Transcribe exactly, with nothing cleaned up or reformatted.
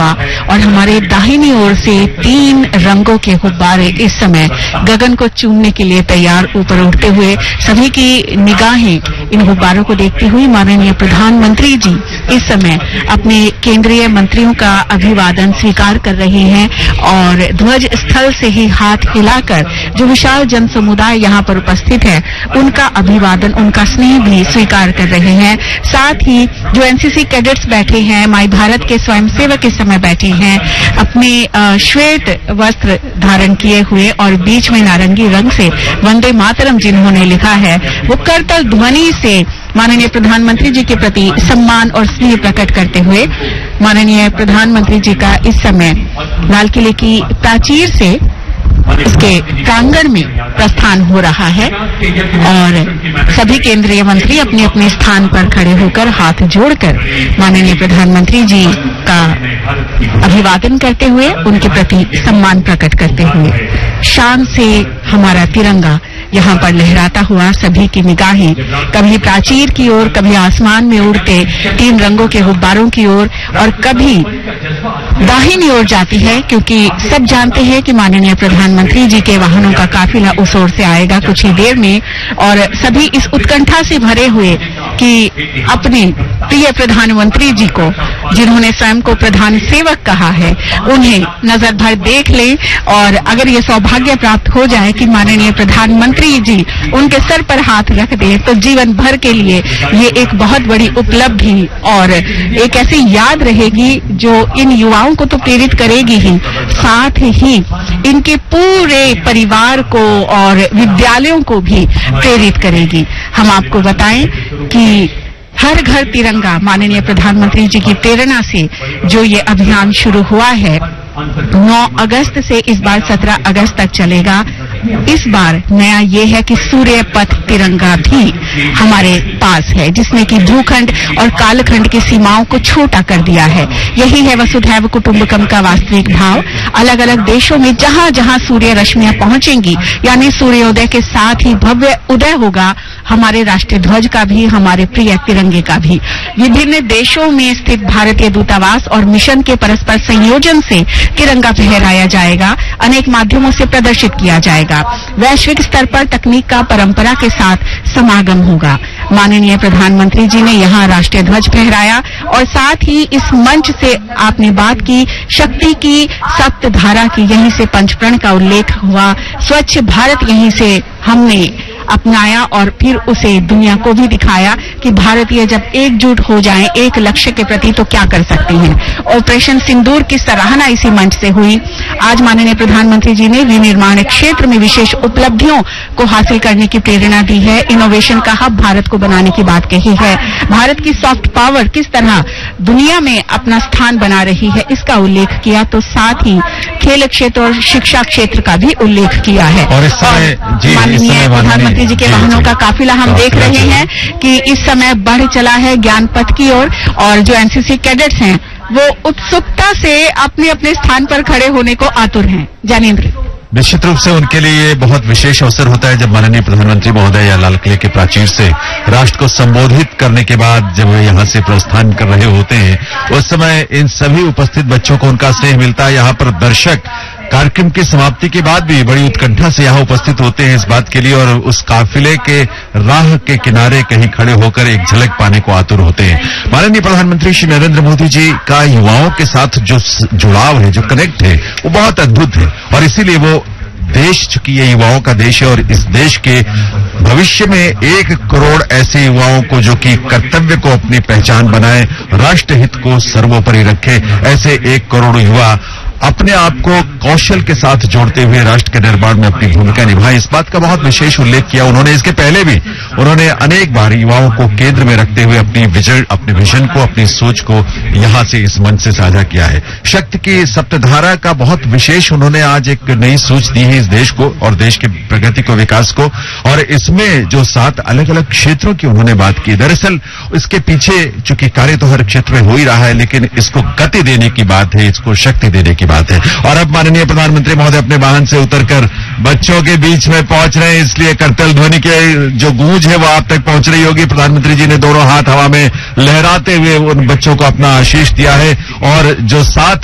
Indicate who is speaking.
Speaker 1: हुआ और हमारे दाहिनी ओर से तीन रंगों के गुब्बारे इस समय गगन को चूमने के लिए तैयार ऊपर उठते हुए। सभी की निगाहें इन गुब्बारों को देखती हुई माननीय प्रधानमंत्री जी इस समय अपने केंद्रीय मंत्रियों का अभिवादन स्वीकार कर रहे हैं और ध्वज स्थल से ही हाथ हिलाकर जो विशाल जन समुदाय यहाँ पर उपस्थित है उनका अभिवादन, उनका स्नेह भी स्वीकार कर रहे हैं। साथ ही जो एनसीसी कैडेट्स बैठे हैं, माई भारत के स्वयंसेवक इस समय बैठे हैं अपने श्वेत वस्त्र धारण किए हुए और बीच में नारंगी रंग से वंदे मातरम जिन्होंने लिखा है, वो करतल ध्वनि से माननीय प्रधानमंत्री जी के प्रति सम्मान और स्नेह प्रकट करते हुए माननीय प्रधानमंत्री जी का इस समय लाल किले की प्राचीर से इसके प्रांगण में प्रस्थान हो रहा है और सभी केंद्रीय मंत्री अपने अपने स्थान पर खड़े होकर हाथ जोड़कर माननीय प्रधानमंत्री जी का अभिवादन करते हुए उनके प्रति सम्मान प्रकट करते हुए शान से हमारा तिरंगा यहाँ पर लहराता हुआ सभी की निगाहें कभी प्राचीर की ओर, कभी आसमान में उड़ते तीन रंगों के गुब्बारों की ओर और कभी दाहिनी ओर जाती है, क्योंकि सब जानते हैं कि माननीय प्रधानमंत्री जी के वाहनों का काफिला उस ओर से आएगा कुछ ही देर में और सभी इस उत्कंठा से भरे हुए कि अपने प्रिय प्रधानमंत्री जी को, जिन्होंने स्वयं को प्रधान सेवक कहा है, उन्हें नजर भर देख लें और अगर ये सौभाग्य प्राप्त हो जाए कि माननीय प्रधानमंत्री जी उनके सर पर हाथ रख दें तो जीवन भर के लिए ये एक बहुत बड़ी उपलब्धि और एक ऐसी याद रहेगी जो इन युवाओं को तो प्रेरित करेगी ही, साथ ही इनके पूरे परिवार को और विद्यालयों को भी प्रेरित करेगी। हम आपको बताएं कि हर घर तिरंगा माननीय प्रधानमंत्री जी की प्रेरणा से जो ये अभियान शुरू हुआ है नौ अगस्त से इस बार सत्रह अगस्त तक चलेगा। इस बार नया ये है कि सूर्य पथ तिरंगा भी हमारे पास है, जिसने कि भूखंड और कालखंड की सीमाओं को छोटा कर दिया है। यही है वसुधैव कुटुंबकम का वास्तविक भाव। अलग अलग देशों में जहां जहां सूर्य रश्मियां पहुंचेंगी, यानी सूर्योदय के साथ ही भव्य उदय होगा हमारे राष्ट्रीय ध्वज का भी, हमारे प्रिय तिरंगे का भी। विभिन्न देशों में स्थित भारतीय दूतावास और मिशन के परस्पर संयोजन से तिरंगा फहराया जाएगा, अनेक माध्यमों से प्रदर्शित किया जाएगा। वैश्विक स्तर पर तकनीक का परंपरा के साथ समागम होगा। माननीय प्रधानमंत्री जी ने यहाँ राष्ट्रीय ध्वज फहराया और साथ ही इस मंच से आपने बात की शक्ति की, सप्त धारा की, यहीं से पंचप्रण का उल्लेख हुआ। स्वच्छ भारत यहीं से हमने अपनाया और फिर उसे दुनिया को भी दिखाया कि भारतीय जब एकजुट हो जाएं एक लक्ष्य के प्रति तो क्या कर सकते हैं। ऑपरेशन सिंदूर की सराहना इसी मंच से हुई। आज माननीय प्रधानमंत्री जी ने विनिर्माण क्षेत्र में विशेष उपलब्धियों को हासिल करने की प्रेरणा दी है, इनोवेशन का हब भारत को बनाने की बात कही है। भारत की सॉफ्ट पावर किस तरह दुनिया में अपना स्थान बना रही है इसका उल्लेख किया, तो साथ ही खेल क्षेत्र और शिक्षा क्षेत्र का भी उल्लेख किया है।
Speaker 2: और इस समय
Speaker 1: माननीय प्रधानमंत्री जी के वाहनों का काफिला हम देख रहे हैं कि इस समय बढ़ चला है ज्ञान पथ की ओर और, और जो एनसीसी कैडेट्स हैं वो उत्सुकता से अपने अपने स्थान पर खड़े होने को आतुर हैं। ज्ञानेंद्र,
Speaker 2: निश्चित रूप से उनके लिए बहुत विशेष अवसर होता है जब माननीय प्रधानमंत्री महोदय या लाल किले के प्राचीर से राष्ट्र को संबोधित करने के बाद जब वे यहाँ से प्रस्थान कर रहे होते हैं उस समय इन सभी उपस्थित बच्चों को उनका स्नेह मिलता है। यहाँ पर दर्शक कार्यक्रम की समाप्ति के बाद भी बड़ी उत्कंठा से यहाँ उपस्थित होते हैं इस बात के लिए और उस काफिले के राह के किनारे कहीं खड़े होकर एक झलक पाने को आतुर होते हैं। माननीय प्रधानमंत्री श्री नरेंद्र मोदी जी का युवाओं के साथ जो जुड़ाव है, जो कनेक्ट है, वो बहुत अद्भुत है और इसीलिए वो देश, चूंकि ये युवाओं का देश है और इस देश के भविष्य में एक करोड़ ऐसे युवाओं को जो कि कर्तव्य को अपनी पहचान बनाए, राष्ट्र हित को सर्वोपरि रखे, ऐसे एक करोड़ युवा अपने आप को कौशल के साथ जोड़ते हुए राष्ट्र के निर्माण में अपनी भूमिका निभाएं, इस बात का बहुत विशेष उल्लेख किया उन्होंने। इसके पहले भी उन्होंने अनेक बार युवाओं को केंद्र में रखते हुए अपनी विजन, अपने विजन को, अपनी सोच को यहां से इस मंच से साझा किया है। शक्ति की सप्तधारा का बहुत विशेष उन्होंने आज एक नई सोच दी है इस देश को और देश की प्रगति को, विकास को, और इसमें जो सात अलग अलग क्षेत्रों की उन्होंने बात की, दरअसल इसके पीछे चूंकि कार्य तो हर क्षेत्र में हो ही रहा है लेकिन इसको गति देने की बात है, इसको शक्ति देने की बात है। और अब माननीय प्रधानमंत्री महोदय अपने वाहन से उतरकर बच्चों के बीच में पहुंच रहे हैं, इसलिए करतल ध्वनि के जो गूंज है वो आप तक पहुंच रही होगी। प्रधानमंत्री जी ने दोनों हाथ हवा में लहराते हुए उन बच्चों को अपना आशीष दिया है और जो सात